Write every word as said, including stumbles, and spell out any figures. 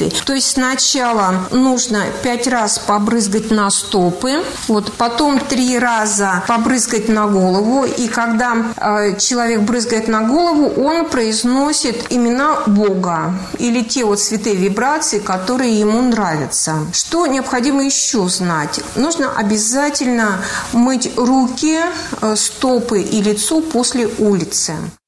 действий. То есть сначала нужно пять раз побрызгать на стопы, вот, потом три раза побрызгать на голову. И когда э, человек брызгает на голову, он произносит имена Бога или те вот святые вибрации, которые ему нравятся. Что необходимо еще знать? Нужно обязательно мыть руки, э, стопы и лицо после улицы.